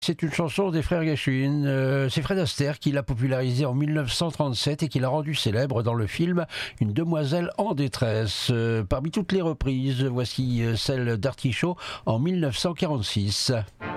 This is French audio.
C'est une chanson des frères Gershwin. C'est Fred Astaire qui l'a popularisée en 1937 et qui l'a rendue célèbre dans le film Une demoiselle en détresse. Parmi toutes les reprises, voici celle d'Artichaut en 1946.